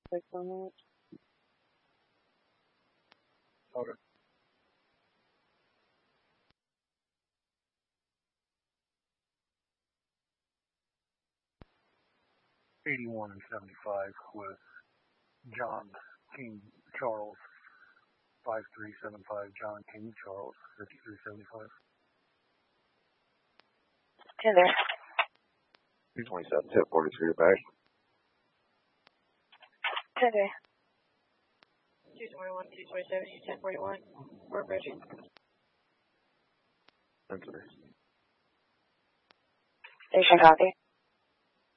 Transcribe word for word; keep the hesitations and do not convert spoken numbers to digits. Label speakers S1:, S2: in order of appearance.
S1: Six on that.
S2: Okay. eighty-one and seventy-five with John King Charles, five three seven five John King Charles, fifty-three seventy-five.
S1: ten there.
S3: two twenty-seven, tip forty-three, back.
S1: ten there.
S4: two twenty-one, two twenty-seven, ten forty-one, we're approaching.
S3: Enter.
S1: Station copy.